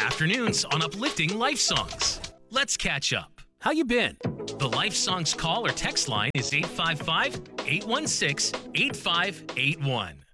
Afternoons on Uplifting Life Songs. Let's catch up. How you been? The Life Songs call or text line is 855-816-8581.